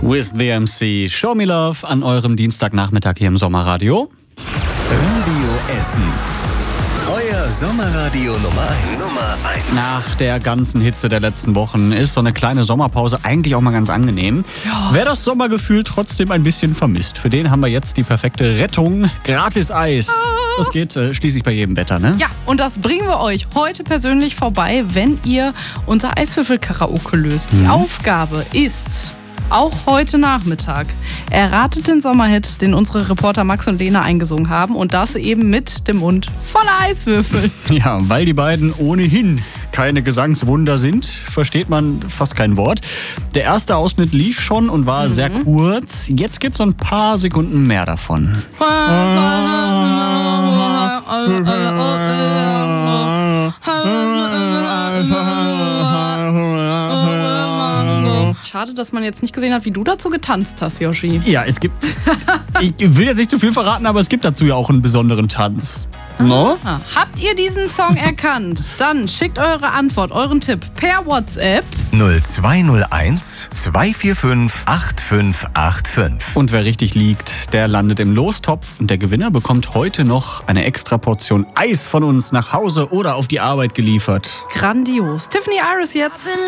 With the MC. Show Me Love an eurem Dienstagnachmittag hier im Sommerradio. Radio Essen. Euer Sommerradio Nummer 1. Nach der ganzen Hitze der letzten Wochen ist so eine kleine Sommerpause eigentlich auch mal ganz angenehm. Ja. Wer das Sommergefühl trotzdem ein bisschen vermisst, für den haben wir jetzt die perfekte Rettung. Gratis Eis. Das geht schließlich bei jedem Wetter, ne? Ja, und das bringen wir euch heute persönlich vorbei, wenn ihr unser Eiswürfel-Karaoke löst. Die Aufgabe ist... auch heute Nachmittag. Erratet den Sommerhit, den unsere Reporter Max und Lena eingesungen haben, und das eben mit dem Mund voller Eiswürfel. Ja, weil die beiden ohnehin keine Gesangswunder sind, versteht man fast kein Wort. Der erste Ausschnitt lief schon und war sehr kurz. Jetzt gibt es ein paar Sekunden mehr davon. Schade, dass man jetzt nicht gesehen hat, wie du dazu getanzt hast, Yoshi. Ja, es gibt... ich will jetzt nicht zu viel verraten, aber es gibt dazu ja auch einen besonderen Tanz. No? Habt ihr diesen Song erkannt? Dann schickt eure Antwort, euren Tipp per WhatsApp 0201 245 8585. Und wer richtig liegt, der landet im Lostopf. Und der Gewinner bekommt heute noch eine extra Portion Eis von uns nach Hause oder auf die Arbeit geliefert. Grandios. Tiffany Iris jetzt.